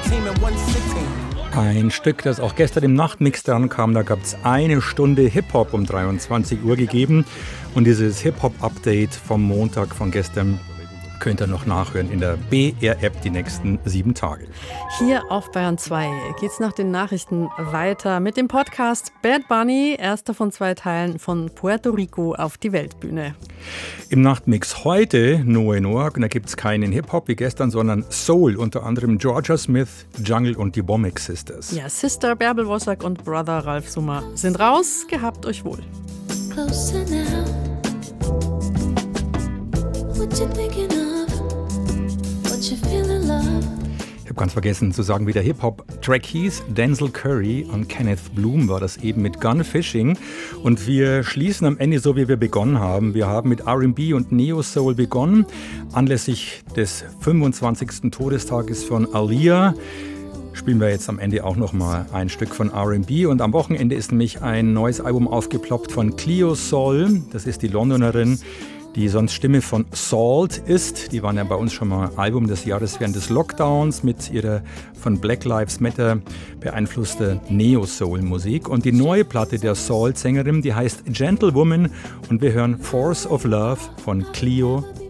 Ein Stück, das auch gestern im Nachtmix dran kam, da gab es eine Stunde Hip-Hop um 23 Uhr gegeben. Und dieses Hip-Hop-Update vom Montag von gestern könnt ihr noch nachhören in der BR-App die nächsten 7 Tage. Hier auf Bayern 2 geht's nach den Nachrichten weiter mit dem Podcast Bad Bunny, erster von 2 Teilen von Puerto Rico auf die Weltbühne. Im Nachtmix heute Noe Noak, und da gibt es keinen Hip-Hop wie gestern, sondern Soul, unter anderem Georgia Smith, Jungle und die Womack Sisters. Ja, Sister Bärbel Wossack und Brother Ralf Summer sind raus, gehabt euch wohl. Closer now. What you thinking of? What you feeling, love? Ich habe ganz vergessen zu sagen, wie der Hip-Hop-Track hieß. Denzel Curry und Kenneth Bloom war das eben mit Gun Fishing. Und wir schließen am Ende so, wie wir begonnen haben. Wir haben mit R&B und Neo-Soul begonnen, anlässlich des 25. Todestages von Aaliyah. Spielen wir jetzt am Ende auch nochmal ein Stück von R&B. Und am Wochenende ist nämlich ein neues Album aufgeploppt von Cleo Sol. Das ist die Londonerin, die sonst Stimme von Salt ist. Die waren ja bei uns schon mal Album des Jahres während des Lockdowns mit ihrer von Black Lives Matter beeinflusste Neo-Soul-Musik. Und die neue Platte der Salt-Sängerin, die heißt Gentlewoman. Und wir hören Force of Love von Cleo